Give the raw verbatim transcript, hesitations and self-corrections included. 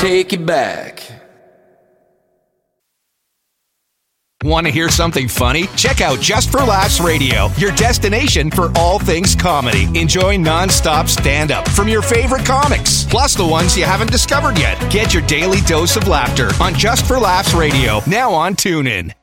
take you back. Want to hear something funny? Check out Just for Laughs Radio, your destination for all things comedy. Enjoy non-stop stand-up from your favorite comics, plus the ones you haven't discovered yet. Get your daily dose of laughter on Just for Laughs Radio, now on TuneIn.